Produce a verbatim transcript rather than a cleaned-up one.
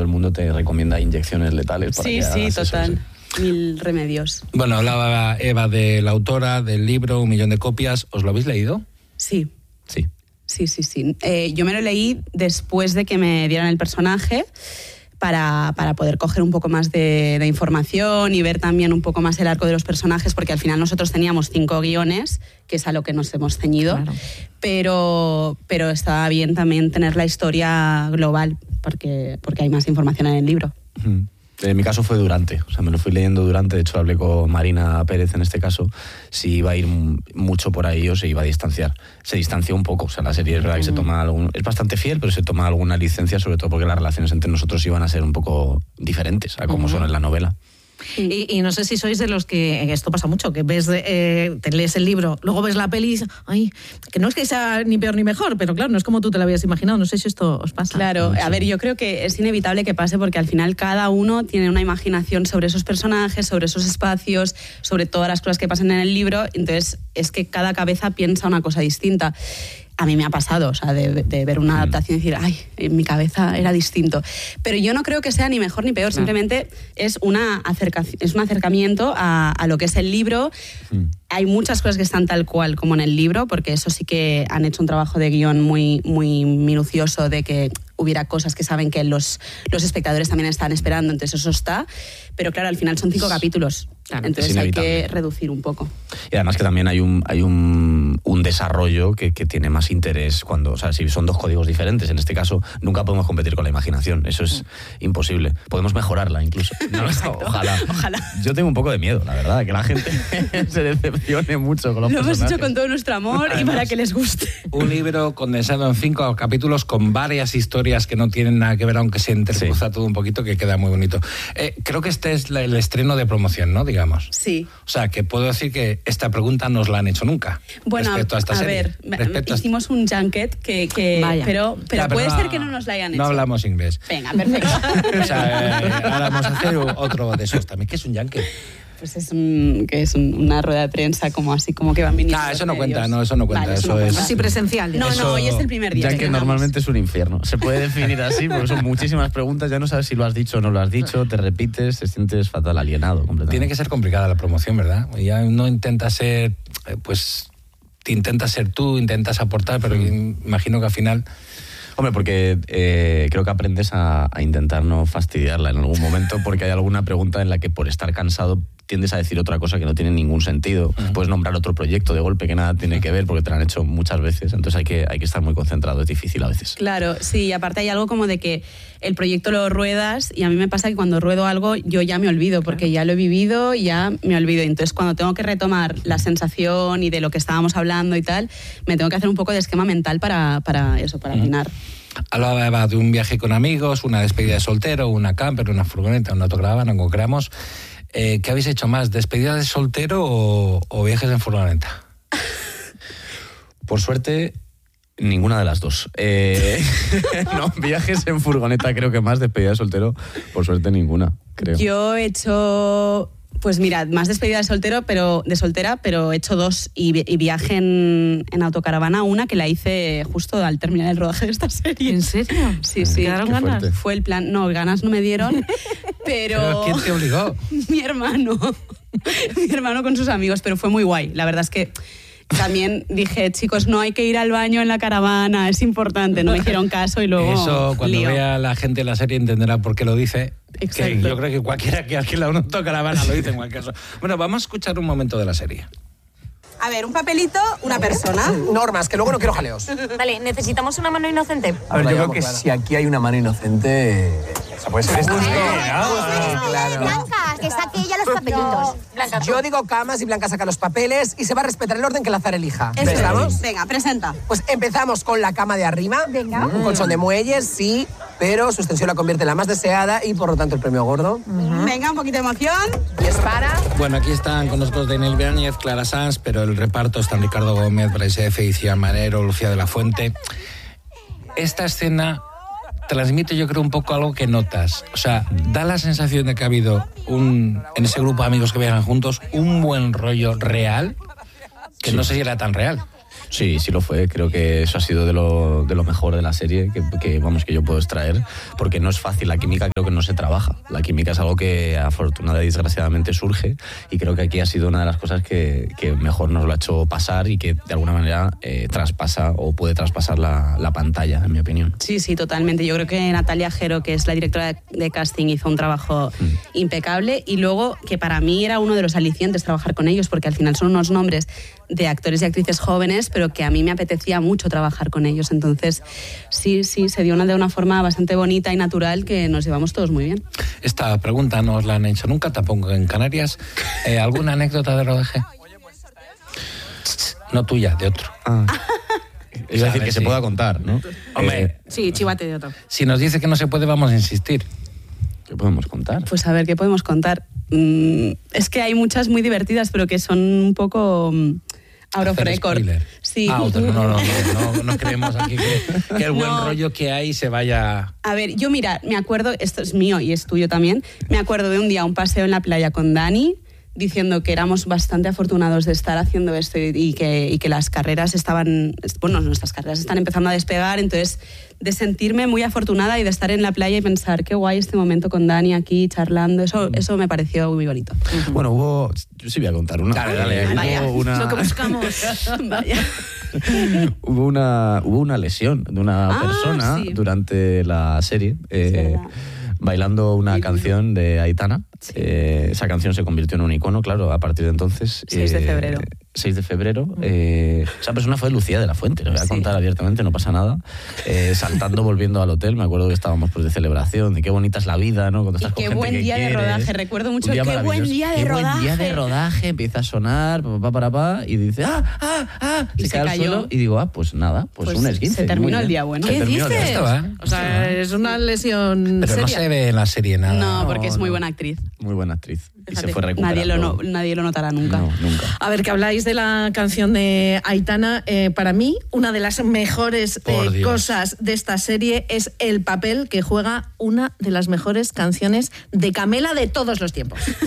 el mundo te recomienda inyecciones letales para sí, que sí, hagas total. eso, sí. Mil remedios. Bueno, hablaba Eva de la autora, del libro, un millón de copias. ¿Os lo habéis leído? Sí. Sí. Sí, sí, sí. Eh, yo me lo leí después de que me dieran el personaje para, para poder coger un poco más de, de información y ver también un poco más el arco de los personajes, porque al final nosotros teníamos cinco guiones, que es a lo que nos hemos ceñido, claro. pero, pero estaba bien también tener la historia global, porque, porque hay más información en el libro. Mm. En mi caso fue durante, o sea, me lo fui leyendo durante, de hecho hablé con Marina Pérez en este caso, si iba a ir mucho por ahí o se iba a distanciar. Se distanció un poco, o sea, la serie es verdad que se toma algún, es bastante fiel, pero se toma alguna licencia, sobre todo porque las relaciones entre nosotros iban a ser un poco diferentes a como uh-huh. son en la novela. Y, y no sé si sois de los que, esto pasa mucho, que ves, eh, te lees el libro, luego ves la peli, ay, que no es que sea ni peor ni mejor, pero claro, no es como tú te lo habías imaginado, no sé si esto os pasa. Claro, mucho. A ver, yo creo que es inevitable que pase porque al final cada uno tiene una imaginación sobre esos personajes, sobre esos espacios, sobre todas las cosas que pasan en el libro, entonces es que cada cabeza piensa una cosa distinta. A mí me ha pasado, o sea, de, de ver una adaptación y decir, ay, en mi cabeza era distinto. Pero yo no creo que sea ni mejor ni peor, no. simplemente es, una acerca, es un acercamiento a, a lo que es el libro. Mm. Hay muchas cosas que están tal cual como en el libro, porque eso sí que han hecho un trabajo de guión muy, muy minucioso de que hubiera cosas que saben que los, los espectadores también están esperando, entonces eso está. Pero claro, al final son cinco capítulos, claro, entonces hay que reducir un poco. Y además que también hay un, hay un, un desarrollo que, que tiene más interés cuando, o sea, si son dos códigos diferentes, en este caso nunca podemos competir con la imaginación, eso es mm. imposible. Podemos mejorarla incluso. No, ojalá. Ojalá. Yo tengo un poco de miedo, la verdad, que la gente se decepcione mucho con los Lo personajes. Lo hemos hecho con todo nuestro amor además, y para que les guste. Un libro condensado en cinco capítulos con varias historias que no tienen nada que ver, aunque se entrecruza sí. todo un poquito, que queda muy bonito. Eh, creo que este es la, el estreno de promoción, ¿no? Digamos. Sí. O sea, que puedo decir que esta pregunta no os la han hecho nunca. Bueno, respecto a esta a serie. ver, respecto hicimos a... un junket que, que pero, pero ya, puede pero no, ser que no nos la hayan hecho. No hablamos inglés. Venga, perfecto. O sea, eh, ahora vamos a hacer otro de esos también. ¿Qué es un junket? Pues es, un, que es un, una rueda de prensa como así como que van viniendo. Ah, eso no cuenta, no, eso no cuenta. Vale, eso, eso no es cuenta. Así presencial. No, eso... no, hoy es el primer día. Ya que normalmente es un infierno. Se puede definir así porque son muchísimas preguntas, ya no sabes si lo has dicho o no lo has dicho, te repites, te sientes fatal, alienado completamente. Tiene que ser complicada la promoción, ¿verdad? Ya uno intenta ser, pues, intentas ser tú, intentas aportar, pero sí. imagino que al final... Hombre, porque eh, creo que aprendes a, a intentar no fastidiarla en algún momento, porque hay alguna pregunta en la que por estar cansado tiendes a decir otra cosa que no tiene ningún sentido. Uh-huh. Puedes nombrar otro proyecto de golpe que nada tiene que ver porque te lo han hecho muchas veces, entonces hay que, hay que estar muy concentrado, es difícil a veces. Claro, sí, y aparte hay algo como de que el proyecto lo ruedas y a mí me pasa que cuando ruedo algo yo ya me olvido, porque ya lo he vivido y ya me olvido. Entonces cuando tengo que retomar la sensación y de lo que estábamos hablando y tal, me tengo que hacer un poco de esquema mental para, para eso, para afinar. Uh-huh. Hablaba de un viaje con amigos, una despedida de soltero, una camper, una furgoneta, una autocaravana, como queramos. Eh, ¿Qué habéis hecho más? ¿Despedida de soltero o, o viajes en furgoneta? Por suerte, ninguna de las dos. Eh, no, viajes en furgoneta creo que más, despedida de soltero, por suerte ninguna, creo. Yo he hecho... Pues mira, más despedida de soltero, pero de soltera, pero he hecho dos y, y viaje en, en autocaravana, una que la hice justo al terminar el rodaje de esta serie. ¿En serio? Sí, sí. ¿Quedaron ganas? Fuerte. Fue el plan, no, ganas no me dieron, pero... ¿Pero quién te obligó? Mi hermano, mi hermano con sus amigos, pero fue muy guay. La verdad es que también dije, chicos, no hay que ir al baño en la caravana, es importante, no me hicieron caso y luego... Eso, cuando lío. vea la gente la serie entenderá por qué lo dice. Exacto. Que yo creo que cualquiera que alquila una autocaravana lo dice en cualquier caso. Bueno, vamos a escuchar un momento de la serie. A ver, un papelito, una persona. Normas, que luego no quiero jaleos. Vale, necesitamos una mano inocente. A ver, yo creo que claro. si aquí hay una mano inocente... O sea, puede ser esta. Sí, ¿no? Claro. Blancas, que saque ella los papelitos. Blanca, yo digo camas y Blanca saca los papeles y se va a respetar el orden que el azar elija. ¿Estamos? Venga, presenta. Pues empezamos con la cama de arriba. Venga. Un colchón de muelles, sí, pero su extensión la convierte en la más deseada y por lo tanto el premio gordo. Uh-huh. Venga, un poquito de emoción. Y es para... Bueno, aquí están con nosotros Daniel Ibáñez, Clara Sanz, pero el reparto están Ricardo Gómez, Bryce F., Iciar Manero, Lucía de la Fuente. Esta escena transmite, yo creo, un poco algo que notas. O sea, da la sensación de que ha habido un, en ese grupo de amigos que viajan juntos, un buen rollo real, que sí. no sé si era tan real. Sí, sí lo fue. Creo que eso ha sido de lo, de lo mejor de la serie que, que, vamos, que yo puedo extraer, porque no es fácil. La química creo que no se trabaja. La química es algo que afortunadamente y desgraciadamente surge, y creo que aquí ha sido una de las cosas que, que mejor nos lo ha hecho pasar y que de alguna manera eh, traspasa o puede traspasar la, la pantalla, en mi opinión. Sí, sí, totalmente. Yo creo que Natalia Jero, que es la directora de, de casting, hizo un trabajo mm. impecable, y luego que para mí era uno de los alicientes trabajar con ellos, porque al final son unos nombres de actores y actrices jóvenes, pero que a mí me apetecía mucho trabajar con ellos. Entonces, sí, sí, se dio una, de una forma bastante bonita y natural que nos llevamos todos muy bien. Esta pregunta no os la han hecho nunca, tampoco en Canarias. Eh, ¿Alguna anécdota de rodaje? No tuya, de otro. Ah. Es decir, que si... se pueda contar, ¿no? Hombre, eh, sí, chivate de otro. Si nos dice que no se puede, vamos a insistir. ¿Qué podemos contar? Pues a ver, ¿qué podemos contar? Mm, es que hay muchas muy divertidas, pero que son un poco... Um, out of record. Sí. Ah, no, no, no, no, no creemos aquí que, que el buen no. rollo que hay se vaya... A ver, yo mira, me acuerdo, esto es mío y es tuyo también, me acuerdo de un día, un paseo en la playa con Dani, diciendo que éramos bastante afortunados de estar haciendo esto y, y, que, y que las carreras estaban, bueno, nuestras carreras están empezando a despegar, entonces de sentirme muy afortunada y de estar en la playa y pensar qué guay este momento con Dani aquí charlando, eso, eso me pareció muy bonito. Bueno, hubo, yo sí voy a contar una. Dale, dale, hubo vaya, una... lo que buscamos. Vaya. hubo, una, hubo una lesión de una ah, persona sí. durante la serie, eh, bailando una canción de Aitana. Sí. Eh, esa canción se convirtió en un icono, claro, a partir de entonces. seis de febrero. Eh, seis de febrero. Eh, esa persona fue Lucía de la Fuente, lo voy a sí. contar abiertamente, no pasa nada. Eh, saltando, volviendo al hotel, me acuerdo que estábamos pues, de celebración, de qué bonita es la vida, ¿no? Cuando estás y con qué gente buen que día quieres. de rodaje, recuerdo mucho. Qué buen día de qué rodaje. Qué buen día de rodaje, empieza a sonar, pa, pa, pa, pa, y dice, ah, ah, ah, y se, se cae cayó. al suelo, y digo, ah, pues nada, pues, pues un esguince. Se terminó el día bueno. ¿Qué dices? Día, o sea, es una lesión Pero seria. no se ve en la serie nada. No, porque no, es muy no. buena actriz. Muy buena actriz. Fíjate, y se fue recuperando. Nadie lo, no, nadie lo notará nunca. No, nunca. A ver, que habláis de la canción de Aitana. Eh, para mí, una de las mejores eh, cosas de esta serie es el papel que juega una de las mejores canciones de Camela de todos los tiempos.